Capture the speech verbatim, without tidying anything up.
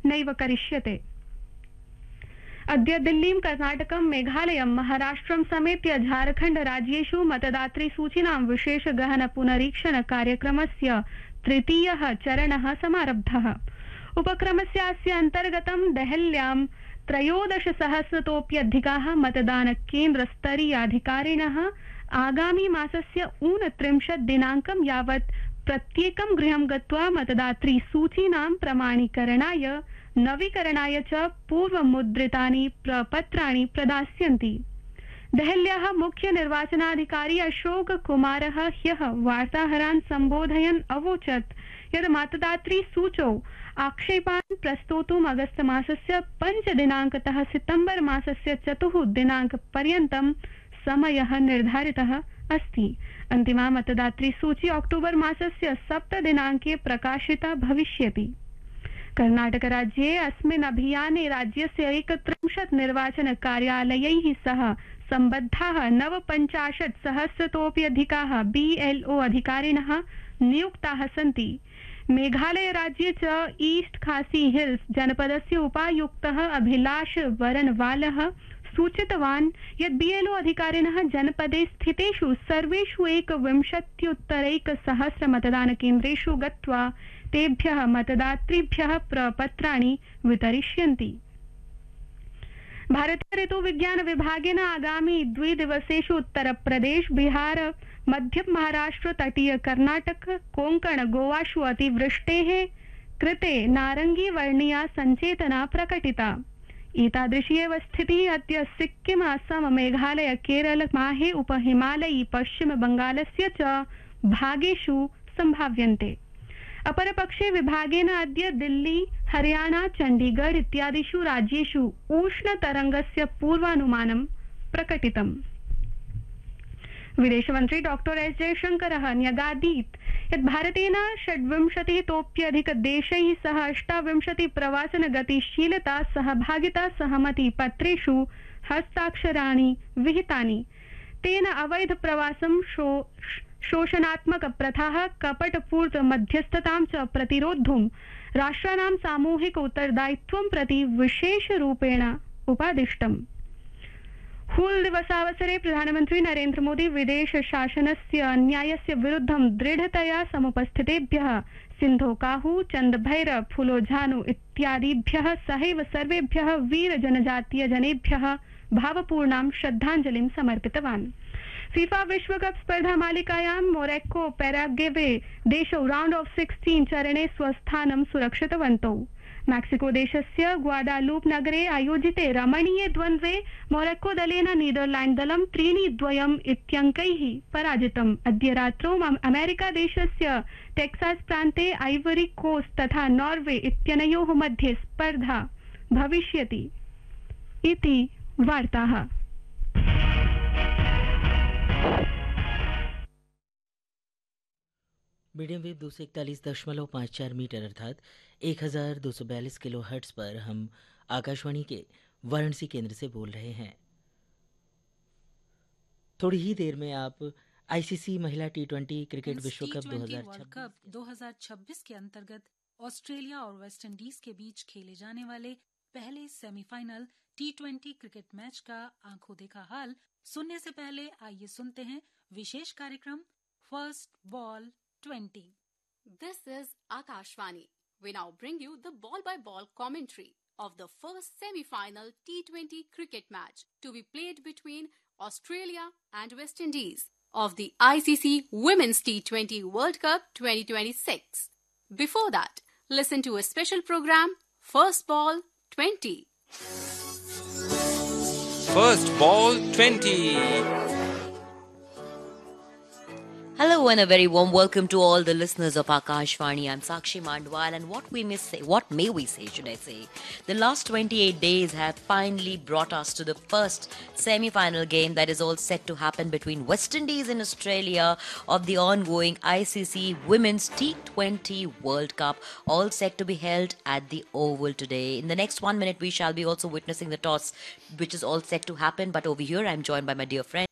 नैव करिष्यते। अद्य दिल्लीं, कर्णाटकं, मेघालयं, महाराष्ट्रं समेत्य झारखण्ड राज्येषु मतदातृसूचीनां विशेष गहन पुनरीक्षण कार्यक्रमस्य तृतीयः चरणः समारब्धः। उपक्रमस्यास्य अन्तर्गतं देहल्यां त्रयोदश सहस्रतोऽप्यधिकाः मतदान केन्द्र स्तरीयाधिकारिणः आगामी मासस्य ऊनत्रिंशत् दिनाङ्कं यावत् प्रत्येकं गृहं गत्वा मतदातृसूचीनां प्रमाणीकरणाय, नवीकरणाय च पूर्वमुद्रितानि प्रपत्राणि प्रदास्यन्ति। देहल्याः मुख्य निर्वाचनाधिकारी अशोक कुमारः ह्यः वार्ताहरान् सम्बोधयन् अवोचत् यत् मतदातृसूचौ आक्षेपान् प्रस्तोतुम् अगस्त मासस्य पञ्च दिनाङ्कतः सितम्बर मासस्य चतुः दिनाङ्कपर्यन्तं समयः निर्धारितः अस्ति। अन्तिमा मतदातृसूची अक्टोबर मासस्य सप्त दिनाङ्के प्रकाशिता भविष्यति। कर्णाटक राज्ये अस्मिन् अभियाने राज्यस्य एकत्रिंशत् निर्वाचन कार्यालयैः सह सम्बद्धाः नवपञ्चाशत् सहस्रतोऽप्यधिकाः बी एल् ओ अधिकारिणः नियुक्ताः सन्ति। मेघालय राज्ये च ईस्ट खासी हिल्स जनपदस्य उपायुक्तः अभिलाष वरनवालः सूचितवान् यत् बी एल् ओ अधिकारिणः जनपदे स्थितेषु सर्वेषु एकविंशत्युत्तरैकसहस्र मतदानकेन्द्रेषु गत्वा तेभ्यः मतदातृभ्यः प्रपत्राणि वितरिष्यन्ति। भारतीय ऋतु विज्ञान विभागेन आगामी द्विदिवसेषु उत्तर प्रदेश, बिहार, मध्य महाराष्ट्र, तटीय कर्नाटक, कोंकण, गोवाषु अतिवृष्टेः कृते नारंगी वर्णीया सञ्चेतना प्रकटिता। एतादृशी एव स्थितिः अद्य सिक्किम, असम, मेघालय, केरल, माहे, उपहिमालयी, पश्चिम बंगालस्य च भागेषु सम्भाव्यन्ते। अपरपक्षे विभागेन अद्य दिल्ली, हरियाणा, चण्डीगढ़ इत्यादिषु राज्येषु उष्णतरङ्गस्य पूर्वानुमानं प्रकटितम्। विदेशमन्त्री डॉक्टर एस जयशंकरः न्यगादीत् यत् भारतेन षड्विंशतितोऽप्यधिकदेशैः सह अष्टाविंशति प्रवासन गतिशीलता सहभागिता सहमति पत्रेषु हस्ताक्षराणि विहितानि। तेन अवैध प्रवासं शो शोषणात्मक प्रथाः, कपटपूर्त मध्यस्थतां च प्रतिरोद्धुं राष्ट्राणां सामूहिक उत्तरदायित्वं प्रति विशेषरूपेण उपादिष्टम्। हूल दिवसावसरे प्रधानमन्त्री नरेन्द्र मोदी विदेश शासनस्य अन्यायस्य विरुद्धं दृढतया समुपस्थितेभ्यः सिन्धो काहू, चन्दभैरव, फुलोझानु इत्यादिभ्यः सहैव सर्वेभ्यः वीर जनजातीय जनेभ्यः भावपूर्णां श्रद्धाञ्जलिं समर्पितवान्। फीफा विश्वकप स्पर्धा मालिकायां Morocco Paraguay देशौ round of sixteen चरणे स्वस्थानं सुरक्षितवन्तौ। मैक्सिको देशस्य ग्वाडालूप नगरे आयोजिते रमणीये द्वन्द्वे मोरक्को दलेन नीदरलैंड दलं त्रीणि द्वयम् इत्यङ्कैः पराजितम्। अद्य रात्रौ अमेरिका देशस्य टेक्सास प्रान्ते आइवरी कोस्ट तथा नॉर्वे इत्यनयोः मध्ये स्पर्धा भविष्यति इति वार्ताः। मीडियम वेव दो सौ इकतालीस दशमलव पाँच चार मीटर अर्थात एक हज़ार दो सौ बयालीस किलो हर्ट्स पर हम आकाशवाणी के वाराणसी केंद्र से बोल रहे हैं। थोड़ी ही देर में आप आईसीसी महिला टी ट्वेंटी क्रिकेट विश्व कप दो हज़ार छब्बीस के अंतर्गत ऑस्ट्रेलिया और वेस्ट इंडीज के बीच खेले जाने वाले पहले semifinal T twenty cricket match का आंखों देखा हाल सुनने से पहले आइए सुनते हैं विशेष कार्यक्रम first ball twenty. This is Akashvani. We now bring you the ball-by-ball commentary of the first semi-final T twenty cricket match to be played between Australia and West Indies of the I C C Women's T twenty World Cup twenty twenty-six. Before that, listen to a special program, First Ball twenty. First Ball twenty. Hello and a very warm welcome to all the listeners of Akashvani. I'm Sakshi Mandwal, and what we may say, what may we say, should I say? The last twenty-eight days have finally brought us to the first semi-final game that is all set to happen between West Indies and Australia of the ongoing I C C Women's T twenty World Cup, all set to be held at the Oval today. In the next one minute, we shall be also witnessing the toss, which is all set to happen. But over here, I'm joined by my dear friend